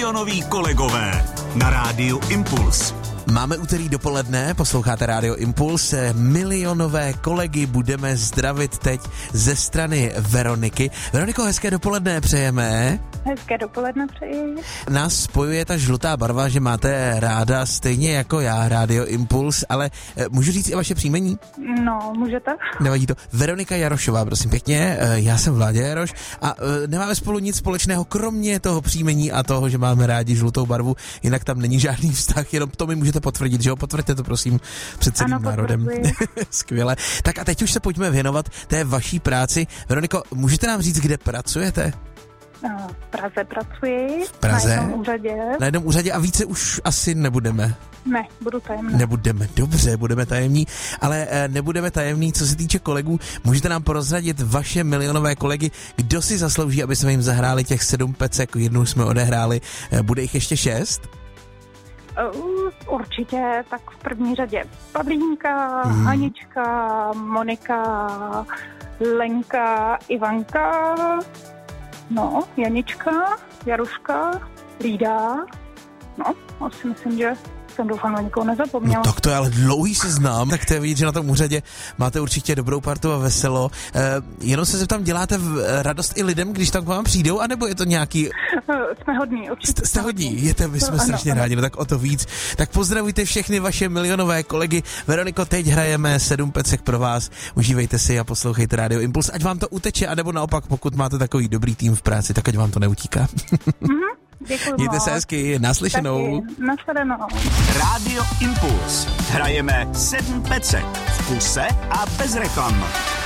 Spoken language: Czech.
Milionoví kolegové na rádiu Impuls. Máme úterý dopoledne, posloucháte Rádio Impuls, milionové kolegy budeme zdravit teď ze strany Veroniky. Veroniko, hezké dopoledne přejeme. Hezké dopoledne přeji. Nás spojuje ta žlutá barva, že máte ráda stejně jako já Rádio Impuls, ale můžu říct i vaše příjmení? No, můžete. Nevadí to. Veronika Jarošová, prosím pěkně, já jsem Vláďa Jaroš a nemáme spolu nic společného, kromě toho příjmení a toho, že máme rádi žlutou barvu, jinak tam není žádný vztah, jenom to mi můžete potvrdit, že jo? Potvrďte to prosím před celým národem. Skvěle. Tak a teď už se pojďme věnovat té vaší práci. Veroniko, můžete nám říct, kde pracujete? V Praze pracuji. V Praze? Na jednom úřadě. Na jednom úřadě a více už asi nebudeme. Ne, budu tajemná. Nebudeme, dobře, budeme tajemní, ale nebudeme tajemní, co se týče kolegů. Můžete nám prozradit vaše milionové kolegy, kdo si zaslouží, aby jsme jim zahráli těch 7 pecek, jednou jsme odehráli, bude jich ještě 6? Určitě, tak v první řadě Pavlínka, Hanička, Monika, Lenka, Ivanka, Janička, Jaruška, Lída, asi myslím, že jsem doufám, že nikoho nezapomněla. No tak to je ale dlouhý seznam, tak to je vidět, že na tom úřadě máte určitě dobrou partu a veselo. Jenom se zeptám, děláte radost i lidem, když tam k vám přijdou, anebo je to nějaký... Jsme hodní, určitě. Jste hodní, my jsme strašně rádi, no tak o to víc. Tak pozdravujte všechny vaše milionové kolegy. Veroniko, teď hrajeme 7 pecek pro vás. Užívejte si a poslouchejte Rádio Impuls, ať vám to uteče, anebo naopak, pokud máte takový dobrý tým v práci, tak ať vám to neutíká. Děkuji. Mějte se hezky, naslyšenou. Nashledanou. Rádio Impuls. Hrajeme 7 pecek v kuse a bez reklam.